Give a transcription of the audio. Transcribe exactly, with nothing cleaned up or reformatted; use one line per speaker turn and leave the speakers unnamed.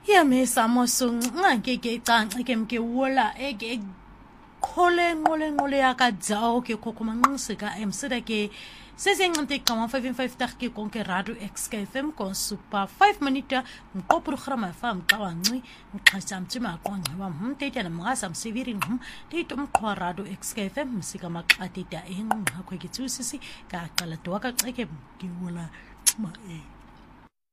ya me samosung ngake ke tang ke mke wola e ke khole ngole ngole ya ka dzao ke kokoma ngisika emsida ke sesengante ka one five five ta ke konke radio X K F M kon super five minute mko programa fam kawanci mqhatsha mtima qonqa wa mtete na mga samsiviri ngum dito mqhwa radio X K F M msika maqatita engqa khwe ke tsusisi ka qala to ka xeke ke wola ma e